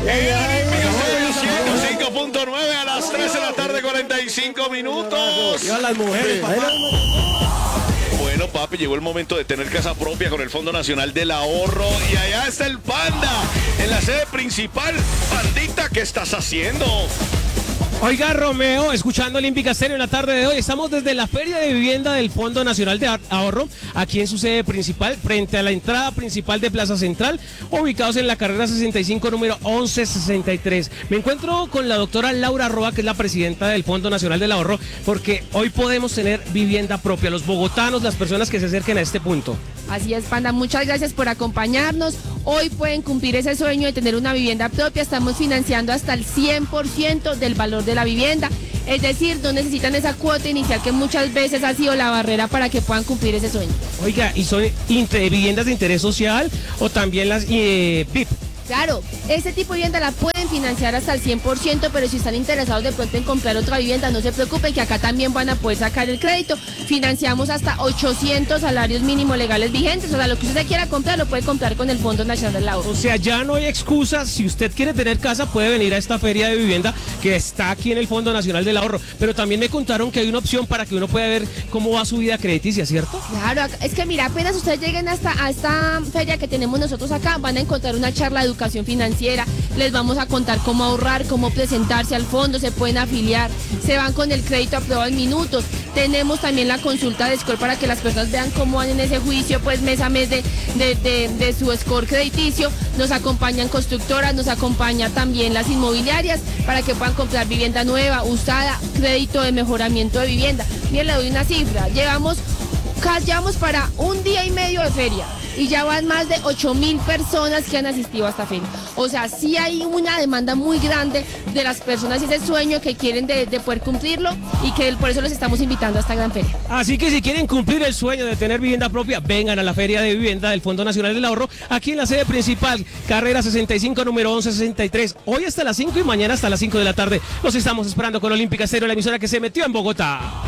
El 105.9 a las 3 de la tarde, 45 minutos. Y a las mujeres, papá. Bueno, papi, llegó el momento de tener casa propia con el Fondo Nacional del Ahorro. Y allá está el Panda, en la sede principal. Pandita, ¿qué estás haciendo? Oiga, Romeo, escuchando Olímpica Estéreo en la tarde de hoy, estamos desde la Feria de Vivienda del Fondo Nacional de Ahorro, aquí en su sede principal, frente a la entrada principal de Plaza Central, ubicados en la carrera 65, número 1163. Me encuentro con la doctora Laura Roa, que es la presidenta del Fondo Nacional del Ahorro, porque hoy podemos tener vivienda propia, los bogotanos, las personas que se acerquen a este punto. Así es, Panda, muchas gracias por acompañarnos. Hoy pueden cumplir ese sueño de tener una vivienda propia. Estamos financiando hasta el 100% del valor de la vivienda. Es decir, no necesitan esa cuota inicial que muchas veces ha sido la barrera para que puedan cumplir ese sueño. Oiga, ¿y son viviendas de interés social o también las PIP? Claro, ese tipo de vivienda la pueden financiar hasta el 100%, pero si están interesados de pronto en comprar otra vivienda, no se preocupen que acá también van a poder sacar el crédito. Financiamos hasta 800 salarios mínimos legales vigentes, o sea, lo que usted quiera comprar lo puede comprar con el Fondo Nacional del Ahorro. O sea, ya no hay excusas. Si usted quiere tener casa, puede venir a esta feria de vivienda que está aquí en el Fondo Nacional del Ahorro. Pero también me contaron que hay una opción para que uno pueda ver cómo va su vida crediticia, ¿cierto? Claro, es que mira, apenas ustedes lleguen a esta feria que tenemos nosotros acá, van a encontrar una charla de educación financiera, les vamos a contar cómo ahorrar, cómo presentarse al fondo, se pueden afiliar, se van con el crédito aprobado en minutos. Tenemos también la consulta de score para que las personas vean cómo van en ese juicio, pues mes a mes de su score crediticio. Nos acompañan constructoras, nos acompañan también las inmobiliarias para que puedan comprar vivienda nueva, usada, crédito de mejoramiento de vivienda. Miren, le doy una cifra, llevamos para un día y medio de feria y ya van más de 8.000 personas que han asistido a esta feria. O sea, sí hay una demanda muy grande de las personas y ese sueño que quieren de poder cumplirlo y que por eso los estamos invitando a esta gran feria. Así que si quieren cumplir el sueño de tener vivienda propia, vengan a la Feria de Vivienda del Fondo Nacional del Ahorro, aquí en la sede principal, carrera 65, número 1163. Hoy hasta las 5 y mañana hasta las 5 de la tarde. Los estamos esperando con Olímpica Estéreo, la emisora que se metió en Bogotá.